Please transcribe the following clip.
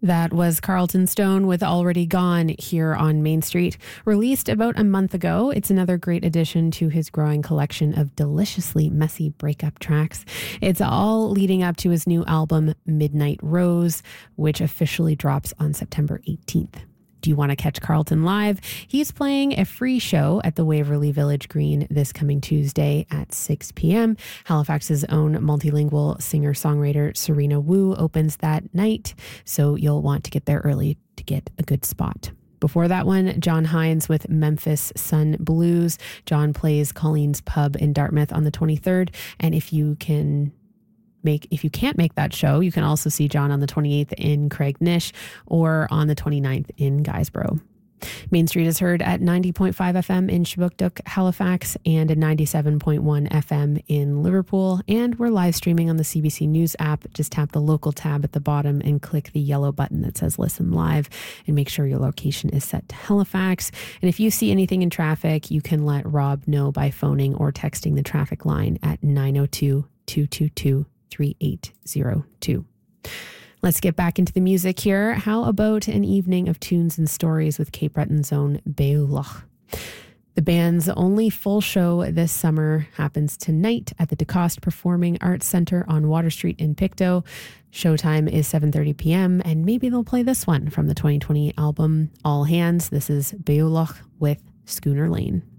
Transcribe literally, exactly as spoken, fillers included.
That was Carlton Stone with Already Gone here on Main Street. Released about a month ago, it's another great addition to his growing collection of deliciously messy breakup tracks. It's all leading up to his new album, Midnight Rose, which officially drops on September eighteenth. Do you want to catch Carlton live? He's playing a free show at the Waverly Village Green this coming Tuesday at six p.m. Halifax's own multilingual singer-songwriter Serena Wu opens that night, so you'll want to get there early to get a good spot. Before that one, John Hines with Memphis Sun Blues. John plays Colleen's Pub in Dartmouth on the twenty-third, and if you can... Make, if you can't make that show, you can also see John on the twenty-eighth in Craignish or on the twenty-ninth in Guysborough. Main Street is heard at ninety point five F M in Shubookduk, Halifax, and at ninety-seven point one F M in Liverpool. And we're live streaming on the C B C News app. Just tap the local tab at the bottom and click the yellow button that says Listen Live, and make sure your location is set to Halifax. And if you see anything in traffic, you can let Rob know by phoning or texting the traffic line at nine oh two, two two two, three eight zero two. Let's get back into the music here. How about an evening of tunes and stories with Cape Breton's own Beulach? The band's only full show this summer happens tonight at the DeCoste Performing Arts Centre on Water Street in Pictou. Showtime is seven thirty p.m. and maybe they'll play this one from the twenty twenty album All Hands. This is Beulach with Schooner Lane.